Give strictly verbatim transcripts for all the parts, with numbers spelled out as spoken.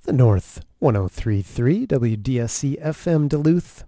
The North one oh three point three W D S C F M Duluth.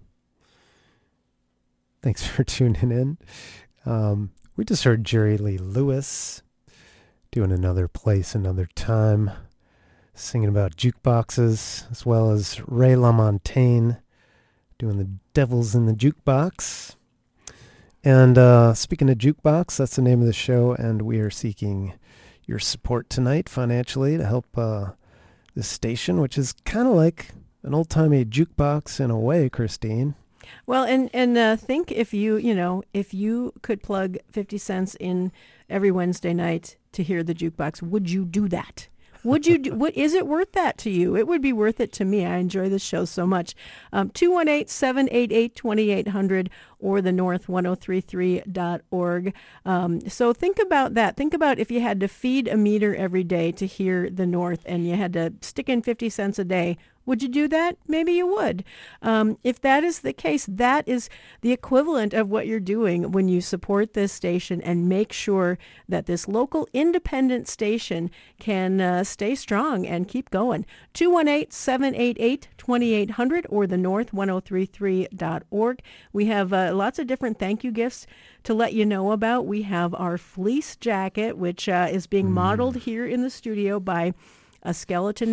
Thanks for tuning in. Um, we just heard Jerry Lee Lewis doing Another Place, Another Time, singing about jukeboxes, as well as Ray LaMontagne doing The Devil's in the Jukebox. And uh, speaking of jukebox, that's the name of the show, and we are seeking your support tonight financially to help uh, this station, which is kind of like an old-timey jukebox in a way, Christine. Well, and and uh, think if you, you know, if you could plug fifty cents in every Wednesday night to hear the jukebox, would you do that? Would you do, what, is it worth that to you? It would be worth it to me. I enjoy this show so much. Um, two one eight, seven eight eight, two eight zero zero or the north ten thirty-three dot org. Um, so think about that. Think about if you had to feed a meter every day to hear the North and you had to stick in fifty cents a day. Would you do that? Maybe you would. Um, if that is the case, that is the equivalent of what you're doing when you support this station and make sure that this local independent station can uh, stay strong and keep going. two one eight, seven eight eight, two eight zero zero or the north ten thirty-three dot org. We have uh, lots of different thank you gifts to let you know about. We have our fleece jacket, which uh, is being modeled here in the studio by a skeleton